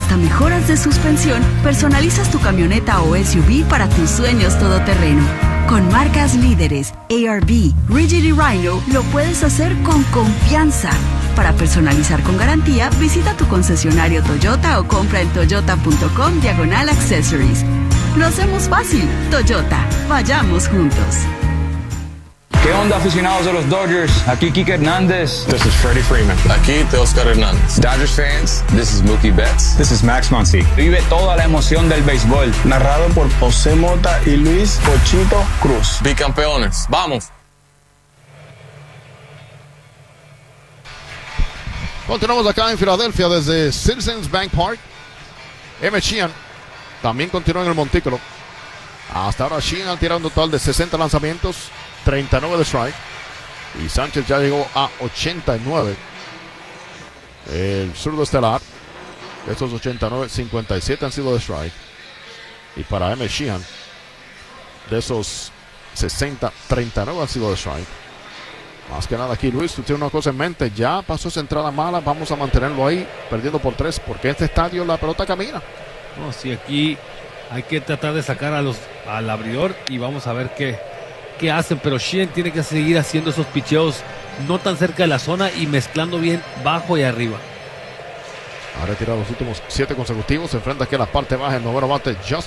hasta mejoras de suspensión, personalizas tu camioneta o SUV para tus sueños todoterreno. Con marcas líderes, ARB, Rigid y Rhino, lo puedes hacer con confianza. Para personalizar con garantía, visita tu concesionario Toyota o compra en toyota.com/accessories. Lo hacemos fácil. Toyota, vayamos juntos. ¿Qué onda, aficionados de los Dodgers? Aquí Kike Hernández. This is Freddie Freeman. Aquí Teoscar Hernández. Dodgers fans, this is Mookie Betts. This is Max Muncy. Vive toda la emoción del béisbol. Narrado por José Mota y Luis Pochito Cruz. Bicampeones, ¡vamos! Continuamos acá en Filadelfia desde Citizens Bank Park. M. Sheehan también continúa en el montículo. Hasta ahora Sheehan ha tirado un total de 60 lanzamientos, 39 de strike. Y Sánchez ya llegó a 89. El zurdo estelar, de estos 89, 57 han sido de strike. Y para M. Sheehan, de esos 60, 39 han sido de strike. Más que nada aquí, Luis, tú tienes una cosa en mente. Ya pasó esa entrada mala, vamos a mantenerlo ahí, perdiendo por 3, porque en este estadio la pelota camina. No, sí, aquí hay que tratar de sacar al abridor y vamos a ver qué hacen. Pero Sheehan tiene que seguir haciendo esos picheos no tan cerca de la zona y mezclando bien bajo y arriba. Ha retirado los últimos 7 consecutivos. Se enfrenta aquí a la parte baja el noveno bate, Justin